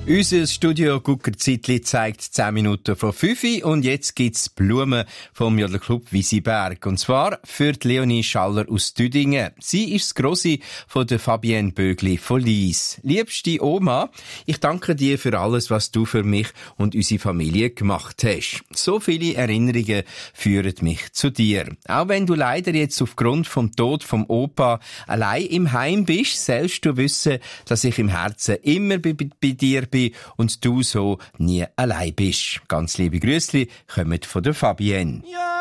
Unser Studio Guckerzeitli zeigt 10 Minuten vor 5 und jetzt gibt's Blumen vom Jodlerclub Wisiberg. Und zwar für die Leonie Schaller aus Düdingen. Sie ist das Grossi von der Fabienne Bögli von Lies. Liebste Oma, ich danke dir für alles, was du für mich und unsere Familie gemacht hast. So viele Erinnerungen führen mich zu dir. Auch wenn du leider jetzt aufgrund vom Tod vom Opa allein im Heim bist, sollst du wissen, dass ich im Herzen immer bei dir bin und du so nie allein bist. Ganz liebe Grüßli kommen von der Fabienne. Ja.